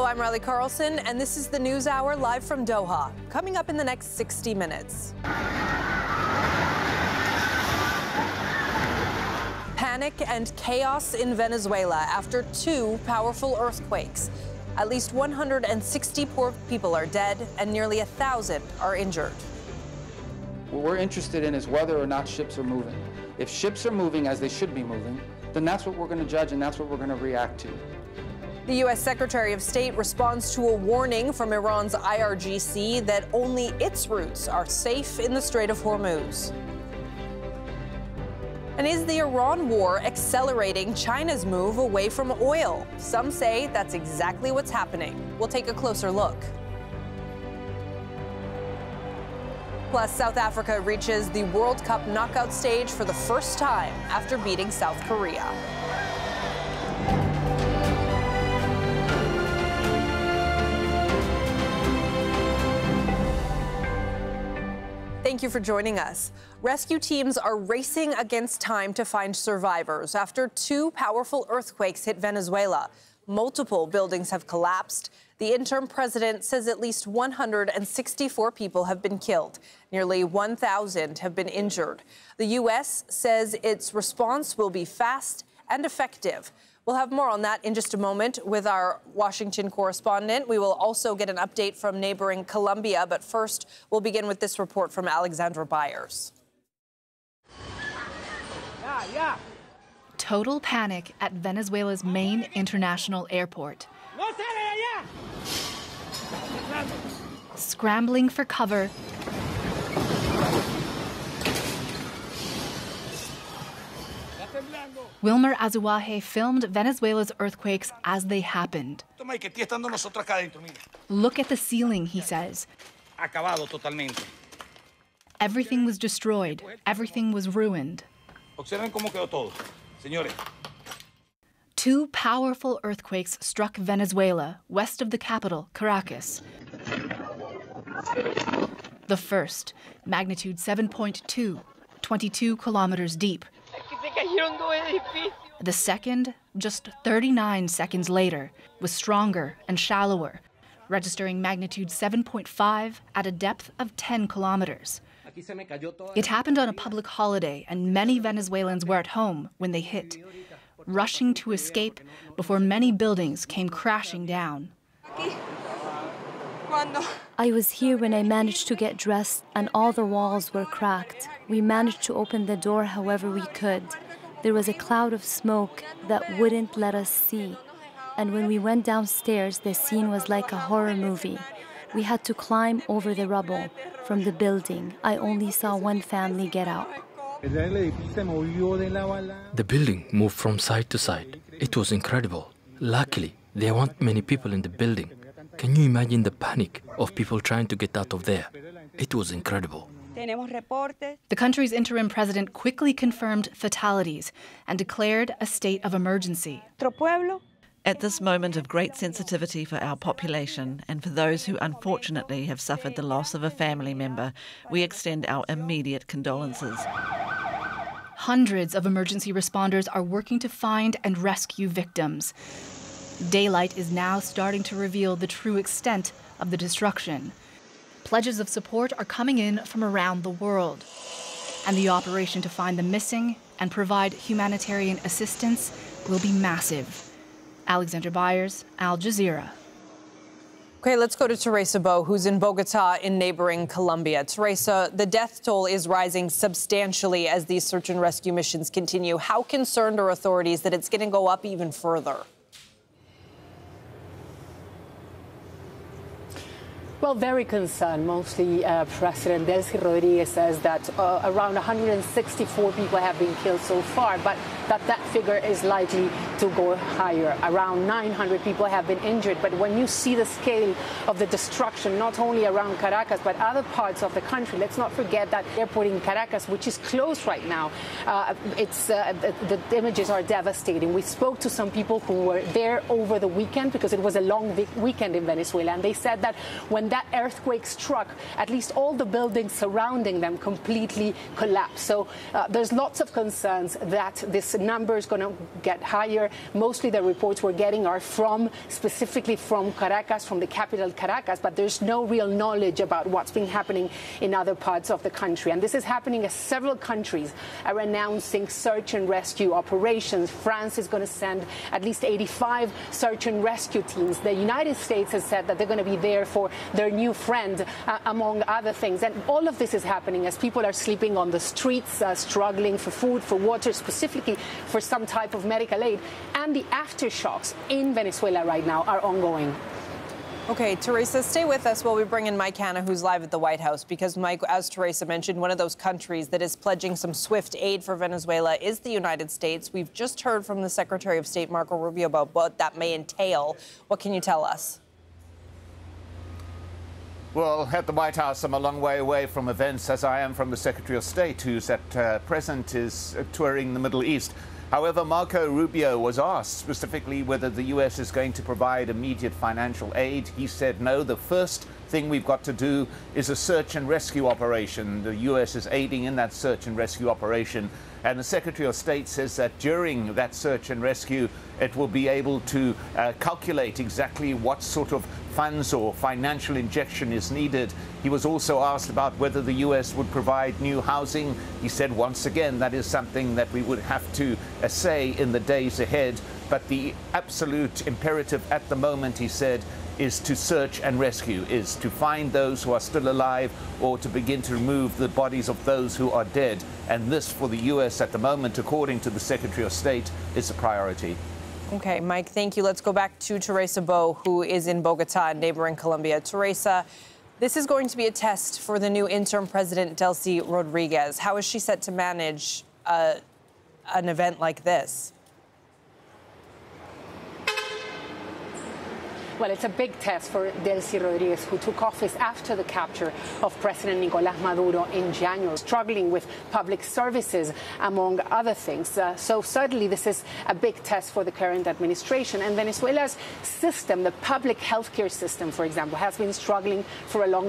Hello, I'm Riley Carlson, and this is the News Hour live from Doha. Coming up in the next 60 minutes. Panic and chaos in Venezuela after two powerful earthquakes. At least 164 people are dead and nearly 1,000 are injured. What we're interested in is whether or not ships are moving. If ships are moving as they should be moving, then that's what we're going to judge and that's what we're going to react to. The U.S. Secretary of State responds to a warning from Iran's IRGC that only its routes are safe in the Strait of Hormuz. And is the Iran war accelerating China's move away from oil? Some say that's exactly what's happening. We'll take a closer look. Plus, South Africa reaches the World Cup knockout stage for the first time after beating South Korea. Thank you for joining us. Rescue teams are racing against time to find survivors after two powerful earthquakes hit Venezuela. Multiple buildings have collapsed. The interim president says at least 164 people have been killed. Nearly 1,000 have been injured. The U.S. says its response will be fast and effective. We'll have more on that in just a moment with our Washington correspondent. We will also get an update from neighboring Colombia. But first, we'll begin with this report from Alexandra Byers. Total panic at Venezuela's main international airport. Scrambling for cover, Wilmer Azuaje filmed Venezuela's earthquakes as they happened. Look at the ceiling, he says. Everything was destroyed. Everything was ruined. Two powerful earthquakes struck Venezuela, west of the capital, Caracas. The first, magnitude 7.2, 22 kilometers deep. The second, just 39 seconds later, was stronger and shallower, registering magnitude 7.5 at a depth of 10 kilometers. It happened on a public holiday, and many Venezuelans were at home when they hit, rushing to escape before many buildings came crashing down. I was here when I managed to get dressed and all the walls were cracked. We managed to open the door however we could. There was a cloud of smoke that wouldn't let us see. And when we went downstairs, the scene was like a horror movie. We had to climb over the rubble from the building. I only saw one family get out. The building moved from side to side. It was incredible. Luckily, there weren't many people in the building. Can you imagine the panic of people trying to get out of there? It was incredible. The country's interim president quickly confirmed fatalities and declared a state of emergency. At this moment of great sensitivity for our population and for those who unfortunately have suffered the loss of a family member, we extend our immediate condolences. Hundreds of emergency responders are working to find and rescue victims. Daylight is now starting to reveal the true extent of the destruction. Pledges of support are coming in from around the world. And the operation to find the missing and provide humanitarian assistance will be massive. Alexandra Byers, Al Jazeera. Okay, let's go to Teresa Bo, who's in Bogota in neighboring Colombia. Teresa, the death toll is rising substantially as these search and rescue missions continue. How concerned are authorities that it's going to go up even further? Well, very concerned. Mostly President Delcy Rodriguez says that around 164 people have been killed so far, but that figure is likely to go higher. Around 900 people have been injured. But when you see the scale of the destruction, not only around Caracas, but other parts of the country, let's not forget that airport in Caracas, which is closed right now, the images are devastating. We spoke to some people who were there over the weekend because it was a long weekend in Venezuela, and they said that when that earthquake struck, at least all the buildings surrounding them completely collapsed. So there's lots of concerns that this number is going to get higher. Mostly the reports we're getting are specifically from Caracas, from the capital Caracas, but there's no real knowledge about what's been happening in other parts of the country. And this is happening as several countries are announcing search and rescue operations. France is going to send at least 85 search and rescue teams. The United States has said that they're going to be there for their new friend, among other things. And all of this is happening as people are sleeping on the streets, struggling for food, for water, specifically for some type of medical aid. And the aftershocks in Venezuela right now are ongoing. Okay, Teresa, stay with us while we bring in Mike Hanna, who's live at the White House, because, Mike, as Teresa mentioned, one of those countries that is pledging some swift aid for Venezuela is the United States. We've just heard from the Secretary of State, Marco Rubio, about what that may entail. What can you tell us? Well, at the White House, I'm a long way away from events, as I am from the Secretary of State, who's at present is touring the Middle East. However, Marco Rubio was asked specifically whether the U.S. is going to provide immediate financial aid. He said, no, the first thing we've got to do is a search and rescue operation. The U.S. is aiding in that search and rescue operation. And the Secretary of State says that during that search and rescue, it will be able to calculate exactly what sort of funds or financial injection is needed. He was also asked about whether the U.S. would provide new housing. He said, once again, that is something that we would have to say in the days ahead. But the absolute imperative at the moment, he said, is to search and rescue, is to find those who are still alive or to begin to remove the bodies of those who are dead. And this, for the U.S. at the moment, according to the Secretary of State, is a priority. Okay, Mike, thank you. Let's go back to Teresa Bo, who is in Bogota, neighboring Colombia. Teresa, this is going to be a test for the new interim president, Delcy Rodriguez. How is she set to manage an event like this? Well, it's a big test for Delcy Rodriguez, who took office after the capture of President Nicolás Maduro in January, struggling with public services, among other things. So certainly this is a big test for the current administration. And Venezuela's system, the public healthcare system, for example, has been struggling for a long